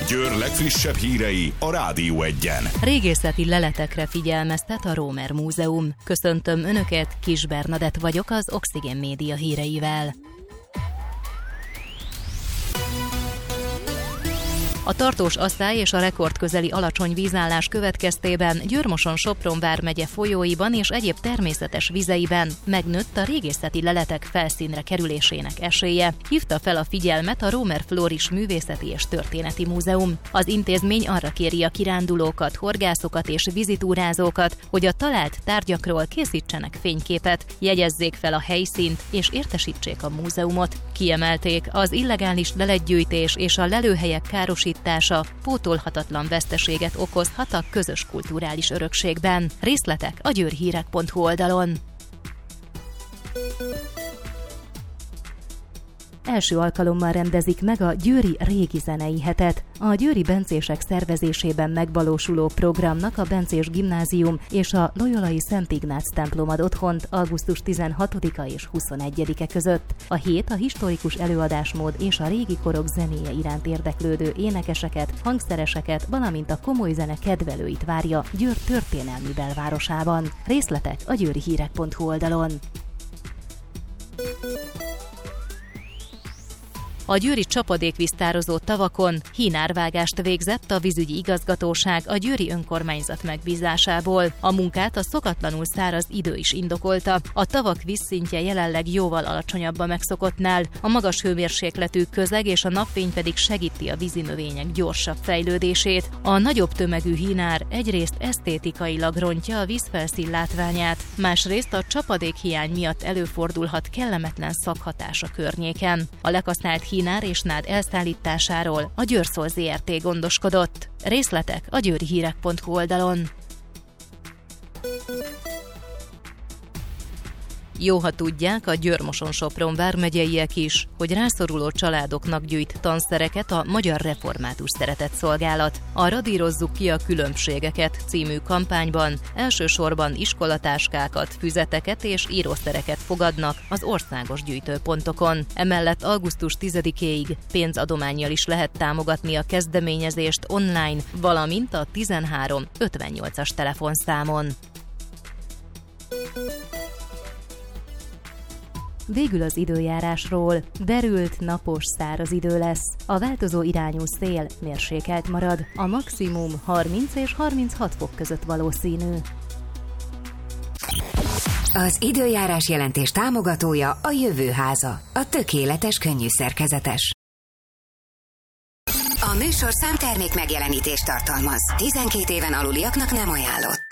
Győr legfrissebb hírei a Rádió Egyen. Régészeti leletekre figyelmeztet a Rómer Múzeum. Köszöntöm Önöket, Kis Bernadett vagyok az Oxigén Média híreivel. A tartós asszály és a rekordközeli alacsony vízállás következtében Győr-Moson-Sopron vármegye folyóiban és egyéb természetes vizeiben megnőtt a régészeti leletek felszínre kerülésének esélye. Hívta fel a figyelmet a Rómer Floris Művészeti és Történeti Múzeum. Az intézmény arra kéri a kirándulókat, horgászokat és vizitúrázókat, hogy a talált tárgyakról készítsenek fényképet, jegyezzék fel a helyszínt és értesítsék a múzeumot. Kiemelték, az illegális leletgyűjtés és a lelőhelyek károsítása pótolhatatlan veszteséget okozhat a közös kulturális örökségben. Részletek a győrhírek.hu oldalon. Első alkalommal rendezik meg a Győri Régi Zenei Hetet. A győri bencések szervezésében megvalósuló programnak a Bencés Gimnázium és a Loyolai Szent Ignác templom ad otthont augusztus 16-a és 21-e között. A hét a historikus előadásmód és a régi korok zenéje iránt érdeklődő énekeseket, hangszereseket, valamint a komoly zene kedvelőit várja Győr történelmi belvárosában. Részletek a győrihírek.hu oldalon. A győri csapadékvíztározó tavakon hínárvágást végzett a vízügyi igazgatóság a győri önkormányzat megbízásából. A munkát a szokatlanul száraz idő is indokolta. A tavak vízszintje jelenleg jóval alacsonyabb a megszokottnál, a magas hőmérsékletű közeg és a napfény pedig segíti a vízinövények gyorsabb fejlődését. A nagyobb tömegű hínár egyrészt esztétikailag rontja a vízfelszín látványát, másrészt a csapadékhiány miatt előfordulhat kellemetlen szaghatás a környéken. A lekasznált hínár és nád elszállításáról a Győrszol Zrt. Gondoskodott. Részletek a győrihírek.hu oldalon. Jó, ha tudják a Győr-Moson-Sopron vármegyeiek is, hogy rászoruló családoknak gyűjt tanszereket a Magyar Református Szeretetszolgálat. A Radírozzuk ki a különbségeket című kampányban elsősorban iskolatáskákat, füzeteket és írószereket fogadnak az országos gyűjtőpontokon. Emellett augusztus 10-éig pénzadománnyal is lehet támogatni a kezdeményezést online, valamint a 13 58-as telefonszámon. Végül az időjárásról. Derült, napos, száraz idő lesz. A változó irányú szél mérsékelt marad. A maximum 30 és 36 fok között valószínű. Az időjárás jelentés támogatója a Jövőháza, a tökéletes könnyűszerkezetes. A műsorszám termék megjelenítést tartalmaz. 12 éven aluliaknak nem ajánlott.